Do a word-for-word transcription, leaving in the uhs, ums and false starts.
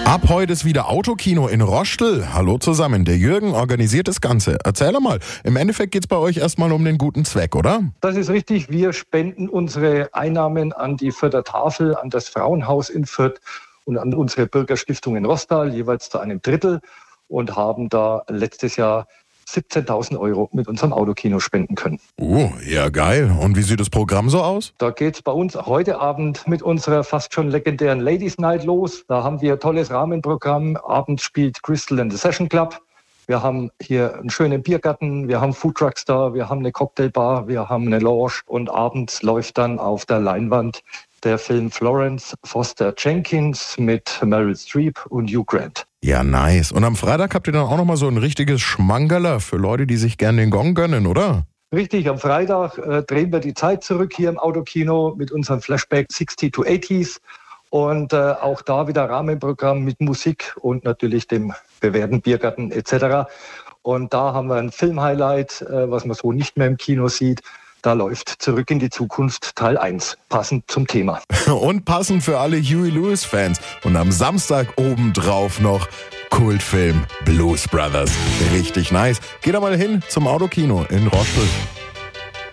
Ab heute ist wieder Autokino in Rostel. Hallo zusammen, der Jürgen organisiert das Ganze. Erzähl mal, im Endeffekt geht's bei euch erstmal um den guten Zweck, oder? Das ist richtig, wir spenden unsere Einnahmen an die Fürther Tafel, an das Frauenhaus in Fürth und an unsere Bürgerstiftung in Rostal, jeweils zu einem Drittel, und haben da letztes Jahr siebzehntausend Euro mit unserem Autokino spenden können. Oh, ja geil. Und wie sieht das Programm so aus? Da geht's bei uns heute Abend mit unserer fast schon legendären Ladies Night los. Da haben wir ein tolles Rahmenprogramm. Abends spielt Crystal and the Session Club. Wir haben hier einen schönen Biergarten, wir haben Foodtrucks da, wir haben eine Cocktailbar, wir haben eine Lounge, und abends läuft dann auf der Leinwand der Film Florence Foster Jenkins mit Meryl Streep und Hugh Grant. Ja, nice. Und am Freitag habt ihr dann auch nochmal so ein richtiges Schmankerler für Leute, die sich gerne den Gong gönnen, oder? Richtig, am Freitag äh, drehen wir die Zeit zurück hier im Autokino mit unserem Flashback sixty to eighties. Und äh, auch da wieder Rahmenprogramm mit Musik und natürlich dem bewährten Biergarten et cetera. Und da haben wir ein Filmhighlight, äh, was man so nicht mehr im Kino sieht. Da läuft Zurück in die Zukunft Teil eins, passend zum Thema. Und passend für alle Huey Lewis-Fans. Und am Samstag obendrauf noch Kultfilm Blues Brothers. Richtig nice. Geht da mal hin zum Autokino in Rostel.